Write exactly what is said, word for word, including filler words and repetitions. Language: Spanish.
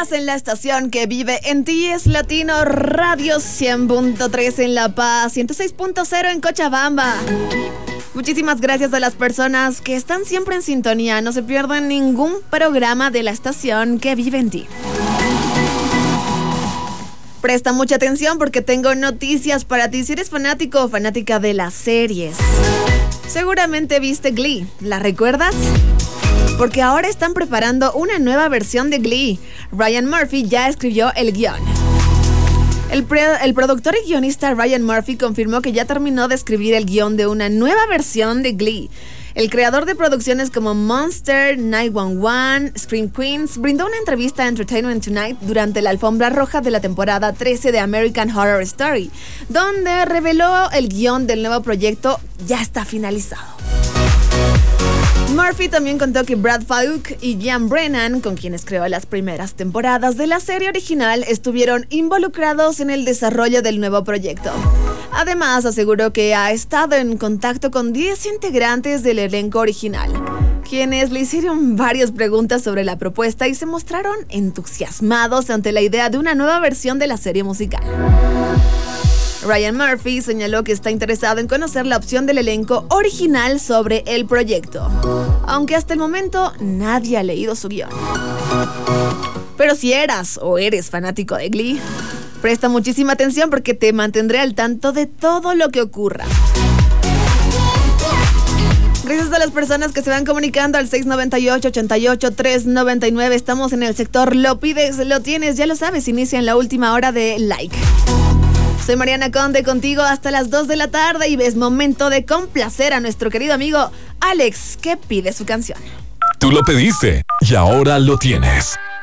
Estás en la estación que vive en ti, es Latino Radio cien punto tres en La Paz, ciento seis punto cero en Cochabamba. Muchísimas gracias a las personas que están siempre en sintonía. No se pierdan ningún programa de la estación que vive en ti. Presta mucha atención porque tengo noticias para ti. Si eres fanático o fanática de las series, seguramente viste Glee. ¿La recuerdas? Porque ahora están preparando una nueva versión de Glee. Ryan Murphy ya escribió el guión. El, pre- el productor y guionista Ryan Murphy confirmó que ya terminó de escribir el guión de una nueva versión de Glee. El creador de producciones como Monster, nueve uno uno, Scream Queens, brindó una entrevista a Entertainment Tonight durante la alfombra roja de la temporada trece de American Horror Story, donde reveló el guión del nuevo proyecto ya está finalizado. Murphy también contó que Brad Falk y Ian Brennan, con quienes creó las primeras temporadas de la serie original, estuvieron involucrados en el desarrollo del nuevo proyecto. Además, aseguró que ha estado en contacto con diez integrantes del elenco original, quienes le hicieron varias preguntas sobre la propuesta y se mostraron entusiasmados ante la idea de una nueva versión de la serie musical. Ryan Murphy señaló que está interesado en conocer la opción del elenco original sobre el proyecto, aunque hasta el momento nadie ha leído su guión. Pero si eras o eres fanático de Glee, presta muchísima atención porque te mantendré al tanto de todo lo que ocurra. Gracias a las personas que se van comunicando al seis nueve ocho, ocho ocho, tres nueve nueve. Estamos en el sector Lo Pides, Lo Tienes, ya lo sabes, inicia en la última hora de Like. Soy Mariana Conde contigo hasta las dos de la tarde y es momento de complacer a nuestro querido amigo Alex, que pide su canción. Tú lo pediste y ahora lo tienes.